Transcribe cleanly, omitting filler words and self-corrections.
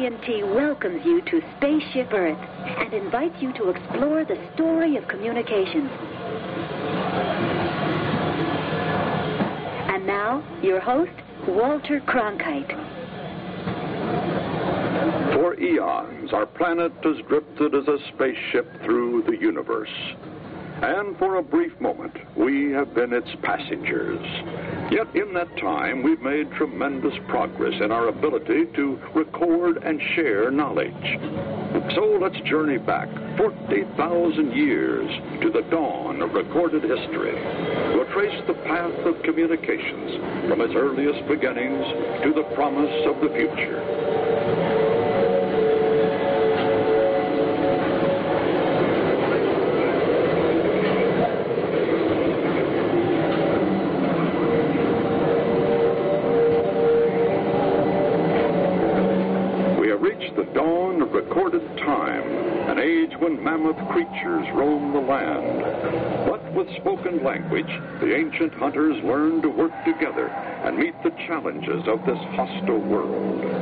AT&T welcomes you to Spaceship Earth and invites you to explore the story of communications. And now, your host, Walter Cronkite. For eons, our planet has drifted as a spaceship through the universe. And for a brief moment, we have been its passengers. Yet in that time, we've made tremendous progress in our ability to record and share knowledge. So let's journey back 40,000 years to the dawn of recorded history. We'll trace the path of communications from its earliest beginnings to the promise of the future. The dawn of recorded time, an age when mammoth creatures roam the land. But with spoken language, the ancient hunters learned to work together and meet the challenges of this hostile world.